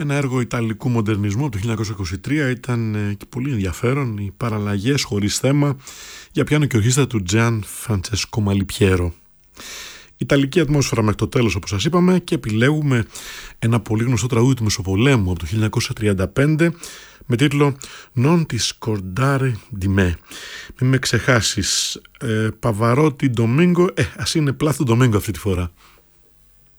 Ένα έργο ιταλικού μοντερνισμού από το 1923, ήταν και πολύ ενδιαφέρον. Οι παραλλαγές χωρίς θέμα για πιάνο και ορχήστρα του Gian Francesco Malipiero. Ιταλική ατμόσφαιρα μέχρι το τέλος, όπως σας είπαμε, και επιλέγουμε ένα πολύ γνωστό τραγούδι του Μεσοπολέμου από το 1935 με τίτλο «Non ti scordare di me». Μην με ξεχάσεις. Παβαρότι Ντομίνγκο, ας είναι πλάθο Ντομίνγκο αυτή τη φορά.